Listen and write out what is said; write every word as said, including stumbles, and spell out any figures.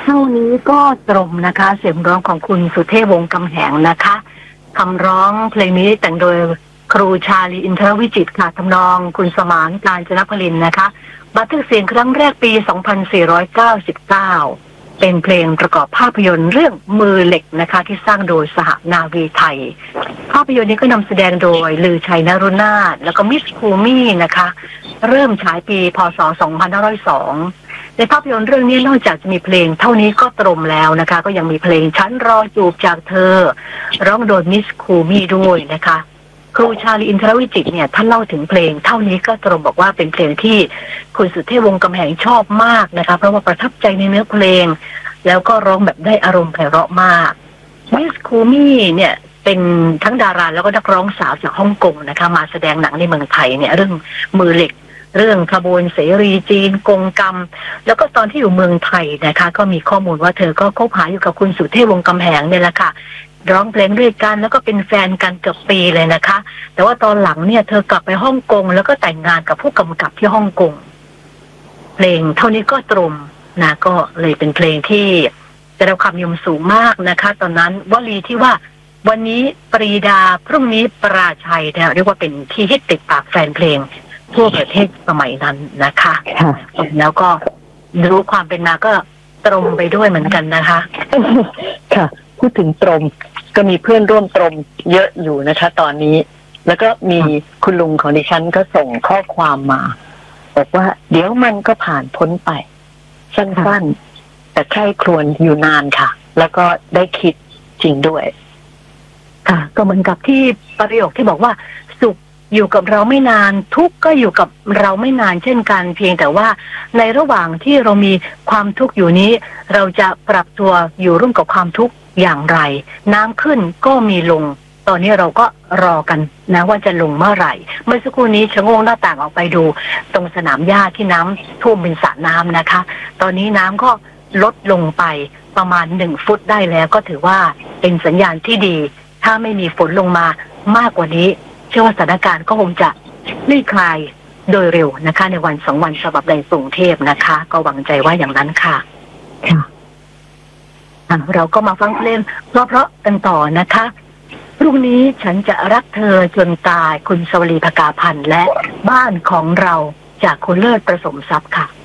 ท่านี้ก็ตรงนะคะเสียงร้องของคุณสุเทพวงศ์กำแหงนะคะคำร้องเพลงนี้แต่งโดยครูชาลีอินทรวิจิตรค่ะทำนองคุณสมานกาญจนพลินนะคะบันทึกเสียงครั้งแรกปี สองพันสี่ร้อยเก้าสิบเก้า เป็นเพลงประกอบภาพยนตร์เรื่องมือเหล็กนะคะที่สร้างโดยสหนาวีไทยภาพยนตร์นี้ก็นำแสดงโดยลือชัยนรุนาถแล้วก็มิสคูมี่นะคะเริ่มฉายปีพ.ศ. สองพันห้าร้อยสองในภาพยนตร์เรื่องนี้นอกจากจะมีเพลงเท่านี้ก็ตรงแล้วนะคะก็ยังมีเพลงฉันรอจูบจากเธอร้องโดยมิสคูมี่ด้วยนะคะครูชาลีอินทรวิจิตรเนี่ยท่านเล่าถึงเพลงเท่านี้ก็ตรงบอกว่าเป็นเพลงที่คุณสุเทพวงศ์กำแหงชอบมากนะคะเพราะว่าประทับใจในเนื้อเพลงแล้วก็ร้องแบบได้อารมณ์ไพเราะมากมิสคูมี่เนี่ยเป็นทั้งดาราแล้วก็นักร้องสาวจากฮ่องกงนะคะมาแสดงหนังในเมืองไทยเนี่ยเรื่องมือเหล็กเรื่องขบวนเสรีจีนกงกรรมแล้วก็ตอนที่อยู่เมืองไทยนะคะก็มีข้อมูลว่าเธอก็คบหาอยู่กับคุณสุเทพวงศ์กำแหงเนี่ยแหละค่ะร้องเพลงด้วยกันแล้วก็เป็นแฟนกันเกือบปีเลยนะคะแต่ว่าตอนหลังเนี่ยเธอกลับไปฮ่องกงแล้วก็แต่งงานกับผู้กำกับที่ฮ่องกงเพลงเท่านี้ก็ตรงนะก็เลยเป็นเพลงที่ได้รับความนิยมสูงมากนะคะตอนนั้นวลีที่ว่าวันนี้ปรีดาพรุ่งนี้ปราชัยเนี่ยเรียกว่าเป็นที่ฮิตติดปากแฟนเพลงทั่วประเทศสมัยนั้นนะคะแล้วก็รู้ความเป็นมาก็ตรงไปด้วยเหมือนกันนะคะค่ะพูดถึงตรงก็มีเพื่อนร่วมตรงเยอะอยู่นะคะตอนนี้แล้วก็มีคุณลุงของดิฉันก็ส่งข้อความมาบอกว่าเดี๋ยวมันก็ผ่านพ้นไปสั้นๆแต่ใคร่ครวญอยู่นานค่ะแล้วก็ได้คิดจริงด้วยค่ะก็เหมือนกับที่ประโยคที่บอกว่าสุขอยู่กับเราไม่นานทุกข์ก็อยู่กับเราไม่นานเช่นกันเพียงแต่ว่าในระหว่างที่เรามีความทุกข์อยู่นี้เราจะปรับตัวอยู่ร่วมกับความทุกข์อย่างไรน้ำขึ้นก็มีลงตอนนี้เราก็รอกันนะว่าจะลงเมื่อไหร่เมื่อสักครู่นี้ชะโงงหน้าต่างออกไปดูตรงสนามหญ้าที่น้ำท่วมเป็นสระน้ำนะคะตอนนี้น้ำก็ลดลงไปประมาณหนึ่งฟุตได้แล้วก็ถือว่าเป็นสัญญาณที่ดีถ้าไม่มีฝนลงมามากกว่านี้เชื่อว่าสถานการณ์ก็คงจะคลี่คลายโดยเร็วนะคะในวันสองวันฉบับในกรุงเทพนะคะก็หวังใจว่าอย่างนั้นค่ะค่ะเราก็มาฟังเพลงเพราะๆกันต่อนะคะพรุ่งนี้ฉันจะรักเธอจนตายคุณสวลีภกาพันธ์และบ้านของเราจากคุณเลิศประสมทรัพย์ค่ะ